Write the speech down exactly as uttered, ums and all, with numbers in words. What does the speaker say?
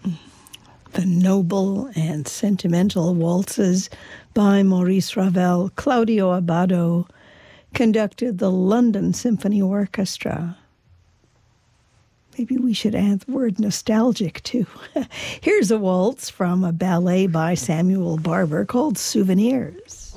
The noble and sentimental waltzes by Maurice Ravel. Claudio Abbado conducted the London Symphony Orchestra. Maybe we should add the word nostalgic, too. Here's a waltz from a ballet by Samuel Barber called Souvenirs.